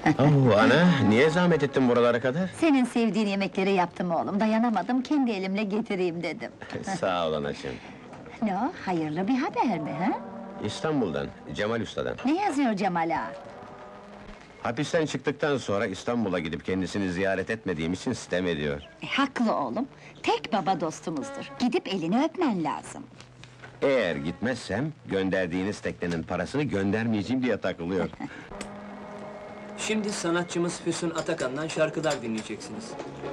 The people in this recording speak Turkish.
Oh ana, niye zahmet ettin buralara kadar? Senin sevdiğin yemekleri yaptım oğlum, dayanamadım, kendi elimle getireyim dedim. Sağ ol anacığım. Ne o, hayırlı bir haber mi, ha? İstanbul'dan, Cemal Usta'dan. Ne yazıyor Cemal ağa? Hapisten çıktıktan sonra İstanbul'a gidip kendisini ziyaret etmediğim için sitem ediyor. Haklı oğlum, tek baba dostumuzdur, gidip elini öpmen lazım. Eğer gitmezsem, gönderdiğiniz teknenin parasını göndermeyeceğim diye takılıyor. Şimdi sanatçımız Füsun Atakan'dan şarkılar dinleyeceksiniz.